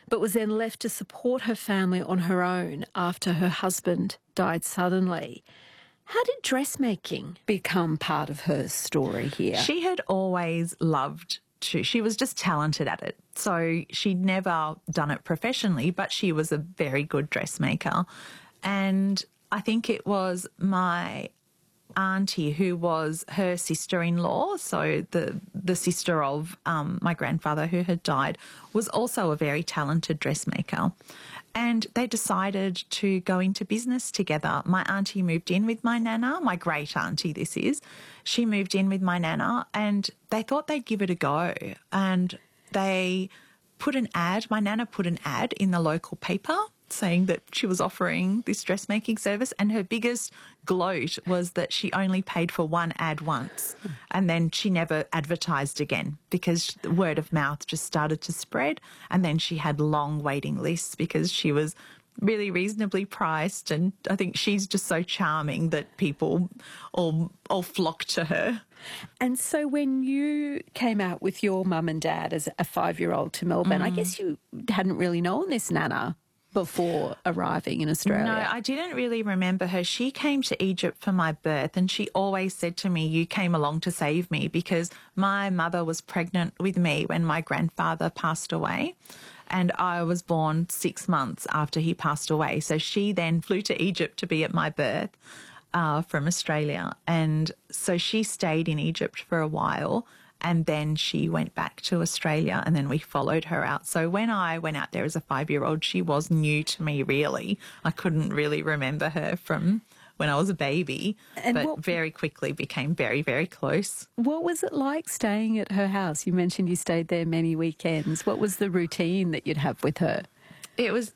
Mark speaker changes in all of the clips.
Speaker 1: but was then left to support her family on her own after her husband died suddenly. How did dressmaking become part of her story here?
Speaker 2: She had always loved to. She was just talented at it. So she'd never done it professionally, but she was a very good dressmaker. And I think it was my auntie who was her sister-in-law, so the sister of my grandfather who had died, was also a very talented dressmaker. And they decided to go into business together. My auntie moved in with my nana, my great auntie this is. She moved in with my nana and they thought they'd give it a go. And they put an ad, my nana put an ad in the local paper saying that she was offering this dressmaking service, and her biggest gloat was that she only paid for one ad once and then she never advertised again because word of mouth just started to spread, and then she had long waiting lists because she was really reasonably priced, and I think she's just so charming that people all flocked to her.
Speaker 1: And so when you came out with your mum and dad as a 5-year-old to Melbourne, I guess you hadn't really known this nana before arriving in Australia.
Speaker 2: No, I didn't really remember her. She came to Egypt for my birth and she always said to me, you came along to save me, because my mother was pregnant with me when my grandfather passed away and I was born 6 months after he passed away. So she then flew to Egypt to be at my birth from Australia. And so she stayed in Egypt for a while. And then she went back to Australia and then we followed her out. So when I went out there as a 5-year-old, she was new to me, really. I couldn't really remember her from when I was a baby, but very quickly became very, very close.
Speaker 1: What was it like staying at her house? You mentioned you stayed there many weekends. What was the routine that you'd have with her?
Speaker 2: It was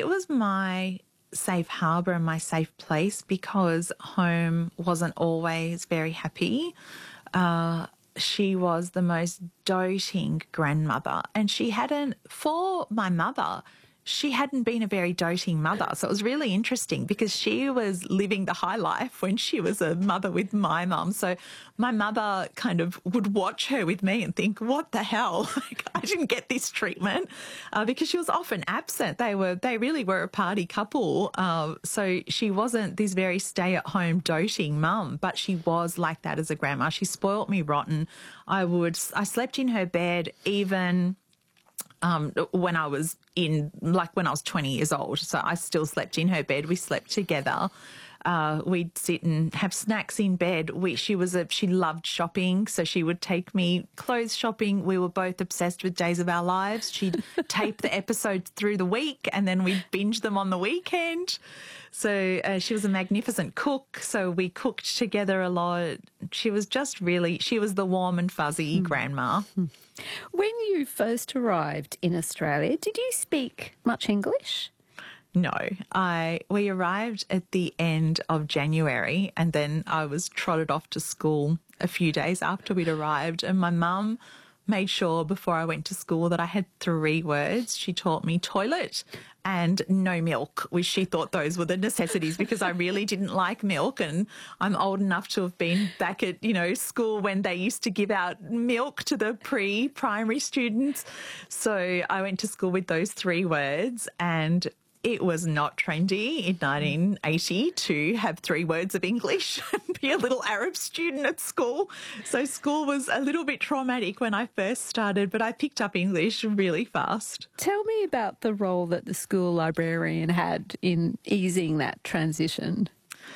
Speaker 2: my safe harbour and my safe place, because home wasn't always very happy. She was the most doting grandmother, and for my mother, she hadn't been a very doting mother. So it was really interesting because she was living the high life when she was a mother with my mum. So my mother kind of would watch her with me and think, what the hell? Like, I didn't get this treatment because she was often absent. They really were a party couple. So she wasn't this very stay-at-home doting mum, but she was like that as a grandma. She spoilt me rotten. I slept in her bed even when I was 20 years old. So I still slept in her bed. We slept together. We'd sit and have snacks in bed. She loved shopping, so she would take me clothes shopping. We were both obsessed with Days of Our Lives. She'd tape the episodes through the week and then we'd binge them on the weekend. So she was a magnificent cook, so we cooked together a lot. She was the warm and fuzzy grandma.
Speaker 1: When you first arrived in Australia, did you speak much English?
Speaker 2: No, we arrived at the end of January and then I was trotted off to school a few days after we'd arrived, and my mum made sure before I went to school that I had 3 words. She taught me toilet and no milk, which she thought those were the necessities because I really didn't like milk, and I'm old enough to have been back at, school when they used to give out milk to the pre-primary students. So I went to school with those 3 words, and it was not trendy in 1980 to have 3 words of English and be a little Arab student at school. So school was a little bit traumatic when I first started, but I picked up English really fast.
Speaker 1: Tell me about the role that the school librarian had in easing that transition.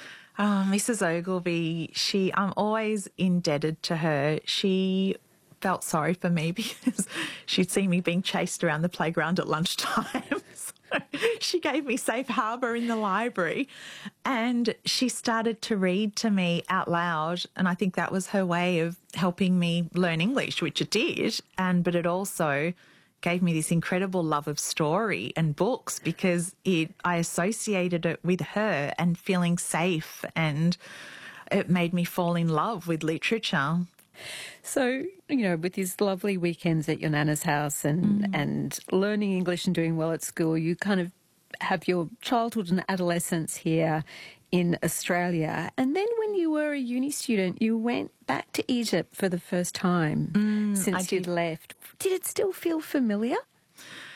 Speaker 2: Mrs. Ogilvie, I'm always indebted to her. She felt sorry for me because she'd seen me being chased around the playground at lunchtime. She gave me safe harbour in the library, and she started to read to me out loud, and I think that was her way of helping me learn English, which it did, but it also gave me this incredible love of story and books because I associated it with her and feeling safe, and it made me fall in love with literature.
Speaker 1: So, with these lovely weekends at your nana's house and learning English and doing well at school, you kind of have your childhood and adolescence here in Australia. And then when you were a uni student, you went back to Egypt for the first time since you'd left. Did it still feel familiar?